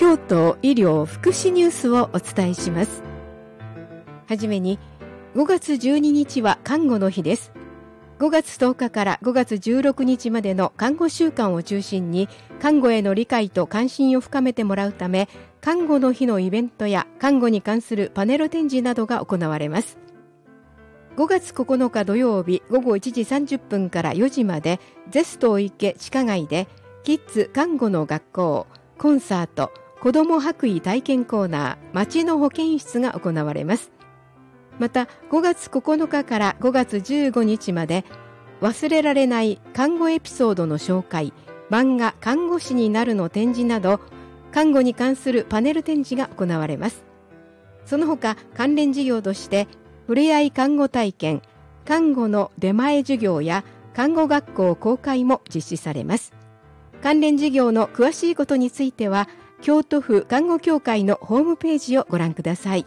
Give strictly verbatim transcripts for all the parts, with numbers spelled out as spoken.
京都医療福祉ニュースをお伝えします。はじめに、ごがつじゅうににちは看護の日です。ごがつとおかからごがつじゅうろくにちまでの看護週間を中心に、看護への理解と関心を深めてもらうため、看護の日のイベントや看護に関するパネル展示などが行われます。ごがつここのか土曜日ごごいちじさんじゅっぷんからよじまで、ゼスト池地下街で、キッズ看護の学校、コンサート、子ども白衣体験コーナー、町の保健室が行われます。またごがつここのかからごがつじゅうごにちまで、忘れられない看護エピソードの紹介、漫画看護師になるの展示など、看護に関するパネル展示が行われます。その他関連事業として、ふれあい看護体験、看護の出前授業や看護学校公開も実施されます。関連事業の詳しいことについては、京都府看護協会のホームページをご覧ください。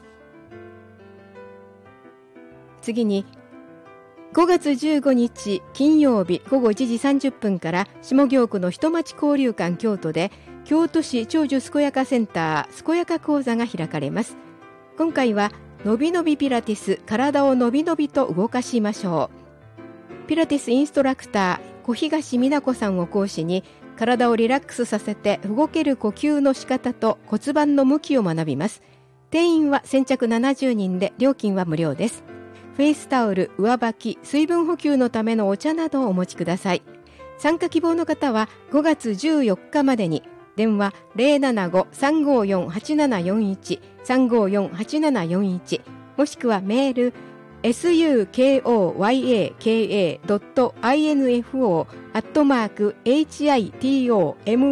次に、ごがつじゅうごにち金曜日ごごいちじさんじゅっぷんから下京区の人町交流館京都で、京都市長寿健やかセンター健やか講座が開かれます。今回はのびのびピラティス、体をのびのびと動かしましょう。ピラティスインストラクター小東美奈子さんを講師に、体をリラックスさせて動ける呼吸の仕方と骨盤の向きを学びます。定員は先着ななじゅうにんで、料金は無料です。フェイスタオル、上履き、水分補給のためのお茶などをお持ちください。参加希望の方はごがつじゅうよっかまでに、電話 ゼロななご さんごよん はちななよんいち さんごよん はちななよんいち、もしくはメール エスユーケーオーワイエーケーエードットインフォ アットマーク エイチアイティーオーエム